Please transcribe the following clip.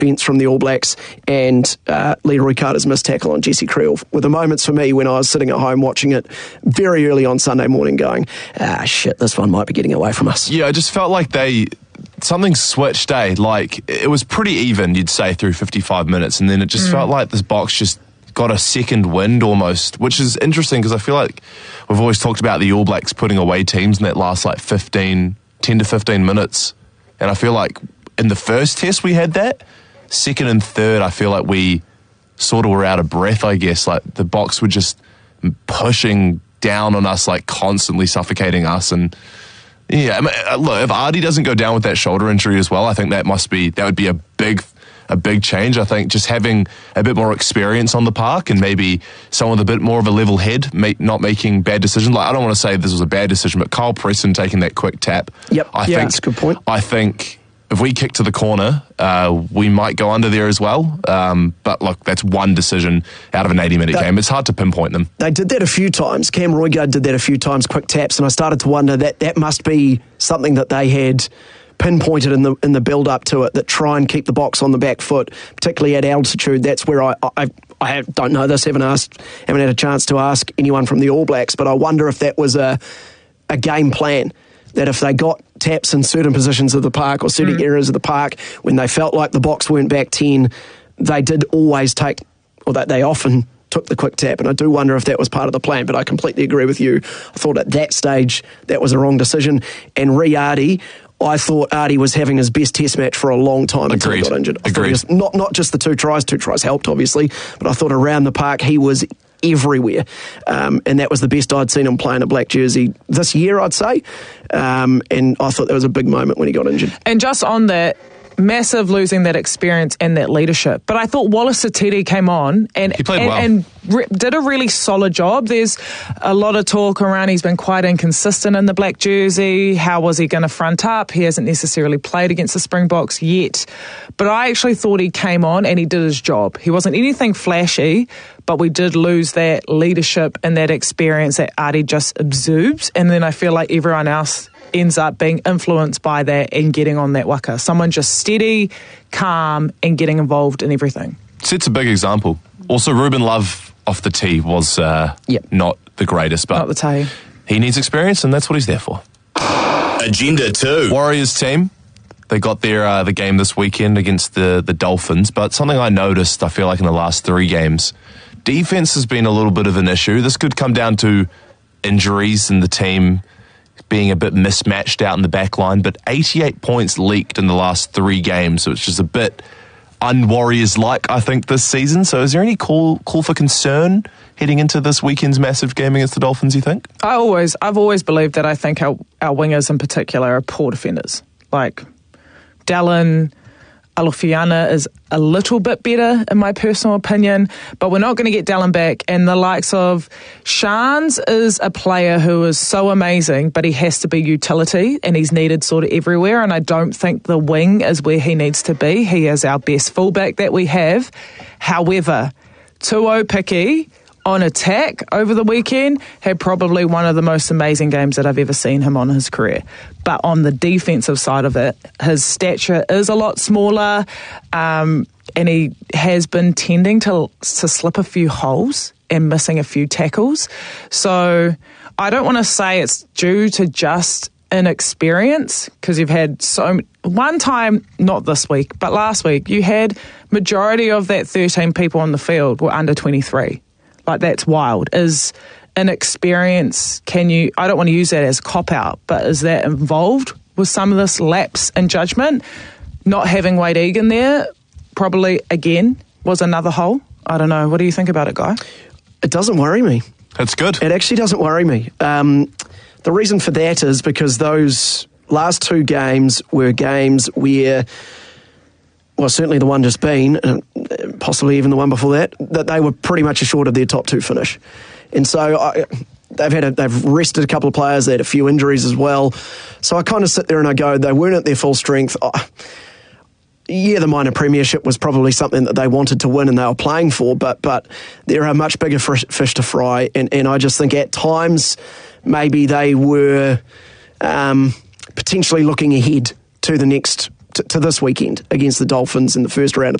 defence from the All Blacks and Leroy Carter's missed tackle on Jesse Creel were the moments for me when I was sitting at home watching it very early on Sunday morning going, shit, this one might be getting away from us. Yeah, I just felt like something switched, Like, it was pretty even, you'd say, through 55 minutes, and then it just felt like this box just got a second wind almost, which is interesting because I feel like we've always talked about the All Blacks putting away teams in that last 10 to 15 minutes, and I feel like in the first test we had that. Second and third, I feel like we sort of were out of breath, I guess. Like, the box were just pushing down on us, like constantly suffocating us. And yeah, I mean, look, if Ardie doesn't go down with that shoulder injury as well, I think that would be a big change. I think just having a bit more experience on the park and maybe someone with a bit more of a level head, not making bad decisions. Like, I don't want to say this was a bad decision, but Kyle Preston taking that quick tap. Yep, that's a good point. I think if we kick to the corner, we might go under there as well. But look, that's one decision out of an 80-minute game. It's hard to pinpoint them. They did that a few times. Cam Roigard did that a few times, quick taps, and I started to wonder that must be something that they had pinpointed in the build up to it, that try and keep the box on the back foot, particularly at altitude. That's where I don't know this, haven't had a chance to ask anyone from the All Blacks, but I wonder if that was a game plan, that if they got taps in certain positions of the park or certain areas of the park when they felt like the box weren't back 10, they did always take, or that they often took the quick tap, and I do wonder if that was part of the plan, but I completely agree with you. I thought at that stage that was a wrong decision. And Ardie, I thought Ardie was having his best test match for a long time until he got injured. Agreed. Not just the two tries helped obviously, but I thought around the park he was everywhere, and that was the best I'd seen him play in a black jersey this year, I'd say, and I thought that was a big moment when he got injured. And just on that, massive losing that experience and that leadership. But I thought Wallace Satiri came on and he played well. and did a really solid job. There's a lot of talk around he's been quite inconsistent in the black jersey. How was he going to front up? He hasn't necessarily played against the Springboks yet. But I actually thought he came on and he did his job. He wasn't anything flashy, but we did lose that leadership and that experience that Ardie just exudes. And then I feel like everyone else ends up being influenced by that and getting on that waka. Someone just steady, calm, and getting involved in everything. Sets a big example. Also, Ruben Love off the tee was not the greatest, but not the tee. He needs experience, and that's what he's there for. Agenda 2. Warriors team, they got their the game this weekend against the Dolphins, but something I noticed, I feel like in the last 3 games, defense has been a little bit of an issue. This could come down to injuries and the team being a bit mismatched out in the back line, but 88 points leaked in the last 3 games, so it's just a bit un-Warriors-like, I think, this season. So is there any call for concern heading into this weekend's massive game against the Dolphins, you think? I've always believed that I think our wingers in particular are poor defenders. Like, Dallin, Alofiana is a little bit better in my personal opinion, but we're not going to get Dallin back. And the likes of Shans is a player who is so amazing, but he has to be utility and he's needed sort of everywhere. And I don't think the wing is where he needs to be. He is our best fullback that we have. However, Tuo Piki on attack over the weekend had probably one of the most amazing games that I've ever seen him on his career. But on the defensive side of it, his stature is a lot smaller, and he has been tending to slip a few holes and missing a few tackles. So I don't want to say it's due to just inexperience, because you've had one time, not this week, but last week, you had majority of that 13 people on the field were under 23. Like, that's wild. Is inexperience, I don't want to use that as cop-out, but is that involved with some of this lapse in judgment? Not having Wade Egan there probably, again, was another hole. I don't know. What do you think about it, Guy? It doesn't worry me. That's good. It actually doesn't worry me. The reason for that is because those last 2 games were games where, well, certainly the one just been, possibly even the one before that they were pretty much assured of their top 2 finish. And so they've rested a couple of players, they had a few injuries as well. So I kind of sit there and I go, they weren't at their full strength. The minor premiership was probably something that they wanted to win and they were playing for, but there are much bigger fish to fry. And I just think at times maybe they were potentially looking ahead to the next to this weekend against the Dolphins in the first round of